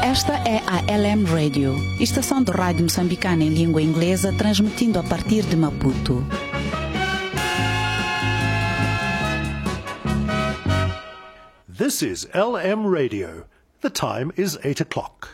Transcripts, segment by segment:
Esta é a LM Radio, estação de rádio moçambicana em língua inglesa, transmitindo a partir de Maputo. This is LM Radio. The time is 8 o'clock.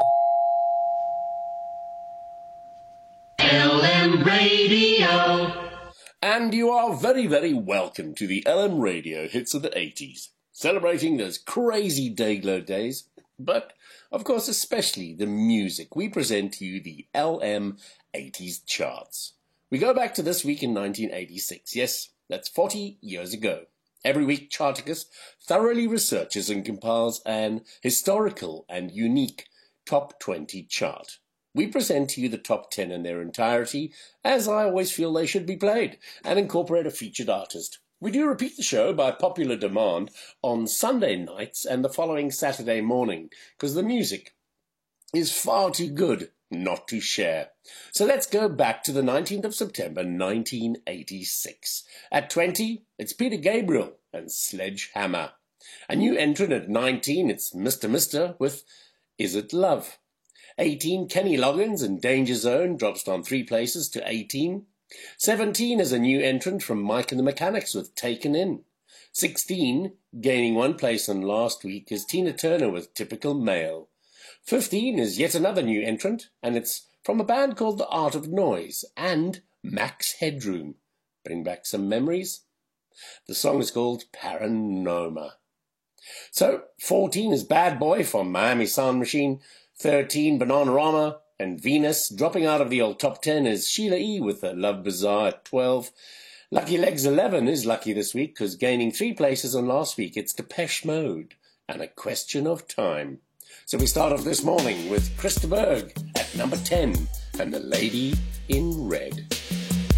LM Radio. And you are very, very welcome to the LM Radio Hits of the 80s, celebrating those crazy Dayglow days, but, of course, especially the music. We present to you the LM 80s charts. We go back to this week in 1986. Yes, that's 40 years ago. Every week, Charticus thoroughly researches and compiles an historical and unique top 20 chart. We present to you the top 10 in their entirety, as I always feel they should be played, and incorporate a featured artist. We do repeat the show by popular demand on Sunday nights and the following Saturday morning, because the music is far too good not to share. So let's go back to the 19th of September 1986. At 20, it's Peter Gabriel and Sledgehammer. A new entrant at 19, it's Mr. Mister with Is It Love? 18, Kenny Loggins and Danger Zone drops down 3 places to 18. 17 is a new entrant from Mike and the Mechanics with Taken In. 16, gaining 1 place on last week, is Tina Turner with Typical Male. 15 is yet another new entrant, and it's from a band called The Art of Noise and Max Headroom. Bring back some memories? The song is called Paranoma. So, 14 is Bad Boy from Miami Sound Machine. 13, Bananarama and Venus. Dropping out of the old top 10 is Sheila E. with the Love Bazaar at 12. Lucky Legs 11 is lucky this week because gaining 3 places on last week, it's Depeche Mode and A Question of Time. So we start off this morning with Christa Berg at number 10 and The Lady in Red.